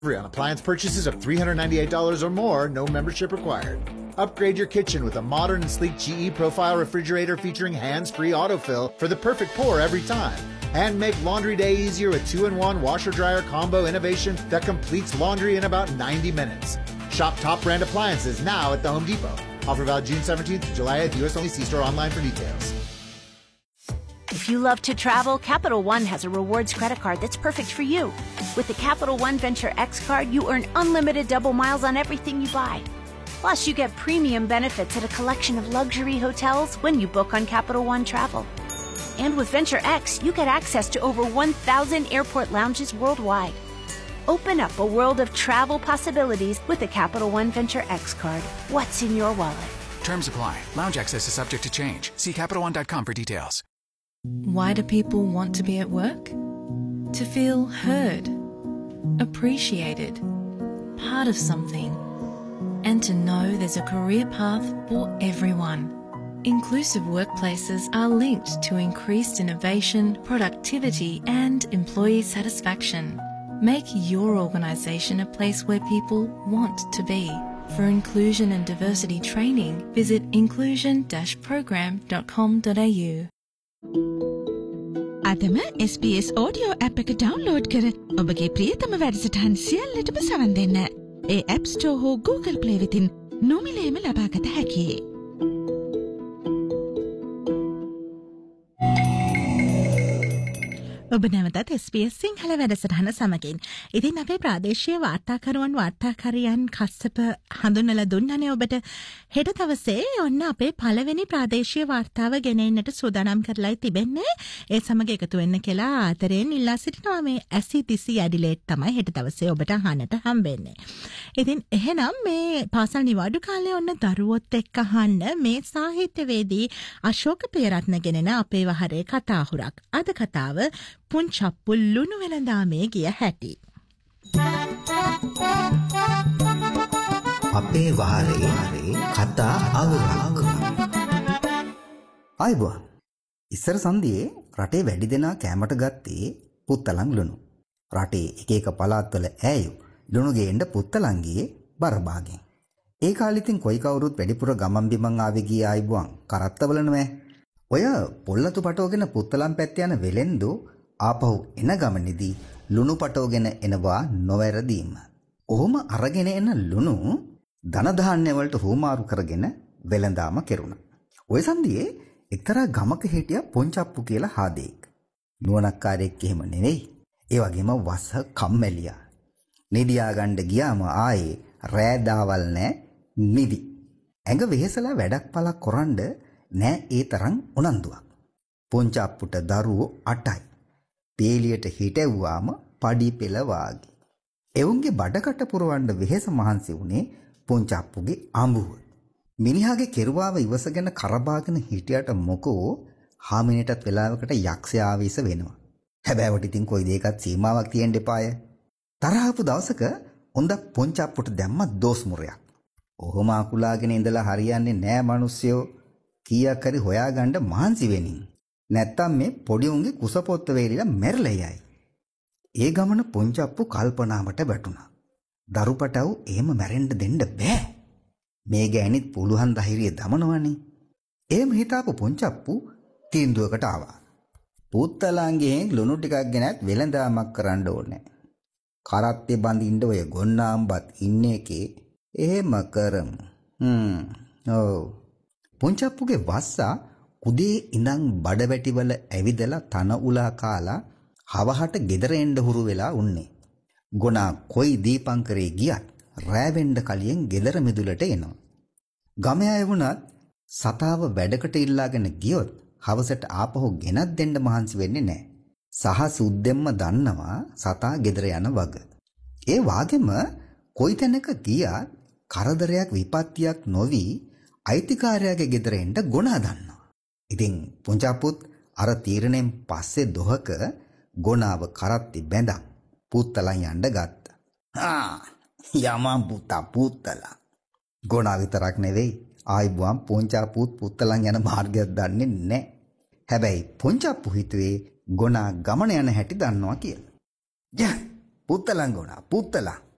On appliance purchases of $398 or more, no membership required. Upgrade your kitchen with a modern and sleek GE Profile refrigerator featuring hands-free autofill for the perfect pour every time. And make laundry day easier with 2-in-1 washer-dryer combo innovation that completes laundry in about 90 minutes. Shop top brand appliances now at the Home Depot. Offer valid June 17th to July at US only. See store online for details. If you love to travel, Capital One has a rewards credit card that's perfect for you. With the Capital One Venture X card, you earn unlimited double miles on everything you buy. Plus, you get premium benefits at a collection of luxury hotels when you book on Capital One Travel. And with Venture X, you get access to over 1,000 airport lounges worldwide. Open up a world of travel possibilities with the Capital One Venture X card. What's in your wallet? Terms apply. Lounge access is subject to change. See CapitalOne.com for details. Why do people want to be at work? To feel heard, appreciated, part of something, and to know there's a career path for everyone. Inclusive workplaces are linked to increased innovation, productivity, and employee satisfaction. Make your organisation a place where people want to be. For inclusion and diversity training, visit inclusion-program.com.au. අදම SBS audio app එක download කර ඔබගේ ප්‍රියතම වැඩසටහන් සියල්ලටම සවන් දෙන්න. ඒ App Store හෝ Google Play වෙතින් නොමිලේම ලබාගත හැකියි. ඔබ නැවතත් SBS සිංහල වැඩසටහන සමගින්. ඉතින් අපේ ප්‍රාදේශීය වාර්තාකරුවන් වාර්තාකරියන් කස්සප හඳුන්වලා දුන්නනේ ඔබට. හෙට දවසේ ඔන්න අපේ පළවෙනි ප්‍රාදේශීය වාර්තාව ගෙනෙන්නට සූදානම් කරලායි තිබෙන්නේ. ඒ සමග එකතු වෙන්න කියලා ආදරයෙන් ඉල්ලා සිටිනවා. මේ ඇසිතිසි ඇඩිලේඩ් තමයි හෙට දවසේ ඔබට අහන්නට හම්බෙන්නේ. ඉතින් එහෙනම් මේ පාසල් නිවාඩු කාලේ ඔන්න දරුවොත් එක්ක අහන්න මේ සාහිත්‍යවේදී අශෝක ප්‍රියරත්න ගෙනෙන අපේ වහරේ කතාහුරක්. අද කතාව පුංචප්පු ලුණු වෙළඳාමේ ගිය හැටි. අපේ වහරේ කතා අවුරක්. ආයිබුවන්. ඉස්සර සන්දියේ රටේ වැඩි දෙනා කෑමට ගත්තේ පුත්තලන් ලුණු. රටේ එක එක පළාත්වල ඈයෝ ලුණු ගේන්න පුත්තලන් ගියේ බරභාගෙන්. ඒ කාලෙ ඉතින් කොයි කවුරුත් වැඩිපුර ගමන් බිමන් ආවේ ගියේ ආයිබුවන් කරත්තවල නෙමෙයි. ඔය පොල්ලතු පටවගෙන පුත්තලන් පැත්තේ යන වෙලෙන්දෝ ආපහු එන ගමනේදී ලුණු පටවගෙන එනවා නොවැරදීම. ඔහොම අරගෙන එන ලුණු ධන ධාන්‍ය වලට හුමාරු කරගෙන වෙළඳාම කෙරුණා. ওই සන්දියේ එක්තරා ගමක හිටිය පොන්චප්පු කියලා හාදෙක්. නුවණක්කාරයෙක් එහෙම නෙවෙයි. ඒ වගේම වස කම්මැලියා. නිදියා ගන්න ගියාම ආයේ රෑ දාවල් නැහැ නිදි. ඇඟ වෙහෙසලා වැඩක් පළක් කරන්න නෑ ඒ තරම් උනන්දුවක්. පොන්චප්පුට දරුවෝ 8යි. පේලියට හිටෙව්වාම පඩි පෙළ වාගේ. එවුන්ගේ බඩකට පුරවන්න වෙහෙස මහන්සි වුණේ පොන්චප්පුගේ අඹුව. මිනිහාගේ කෙරුවාව ඉවසගෙන කරබාගෙන හිටියට මොකෝ හාමිනේටත් වෙලාවකට යක්ෂයා ආවේශ වෙනවා. හැබැයිවට ඉතින් කොයි දෙයකත් සීමාවක් තියෙන්න එපාය. තරහපු දවසක හොඳ පොන්චප්පුට දැම්ම දෝස් මුරයක්. ඔහොම අකුලාගෙන ඉඳලා හරියන්නේ නෑ මිනිස්සුયો. කීයක් හරි හොයාගන්න මහන්සි වෙනින්. නැත්තම් මේ පොඩි උන්ගේ කුසපොත්ත වේලිලා මැරලා යයි. ඒ ගමන පොන්චප්පු කල්පනාවට වැටුණා. දරුපටව එහෙම මැරෙන්න දෙන්න බෑ. මේ ගෑනිත් පුළුවන් ධෛර්යය දමනවනේ. එහෙම හිතාපු පොන්චප්පු තීන්දුවකට ආවා. පුත්තලංගේ ලුණු ටිකක් ගෙනත් වෙළඳාමක් කරන්න ඕනේ. කරත්තේ බඳින්න ඔය ගොන්නාම්බත් ඉන්න එකේ එහෙම කරමු. ඔව්. පොන්චප්පුගේ වස්සා උදේ ඉඳන් බඩවැටිවල ඇවිදලා තන උලා කාලා හවහට ගෙදර එන්න හුරු වෙලා උන්නේ. ගොනා කොයි දීපංකරේ ගියත් රැවෙන්න කලින් ගෙදර මිදුලට එනවා. ගම අය වුණත් සතාව වැඩකට ඉල්ලාගෙන ගියොත් හවසට ආපහු ගෙනත් දෙන්න මහන්සි වෙන්නේ නැහැ. සහ සුද්දෙම්ම දන්නවා සතා ගෙදර යන වග. ඒ වාගෙම කොයි තැනක ගියත් කරදරයක් විපත්තියක් නොවි අයිතිකාරයාගේ ගෙදර එන්න ගොනා දන්නවා. ඉතින් පුංචාපුත් අර තීරණයෙන් පස්සේ දොහක ගොනාව කරත්ති බැඳන් පුත්තලන් යන්න ගත්තා. යමන් පුත්තලා. ගොනා විතරක් නෙවෙයි ආයිබුවන් පුංචාපුත් පුත්තලන් යන මාර්ගයක් දන්නේ නැහැ. හැබැයි පුංචාප්පු හිතුවේ ගොනා ගමන යන හැටි දන්නවා කියලා. පුත්තලන් ගොනා පුත්තලා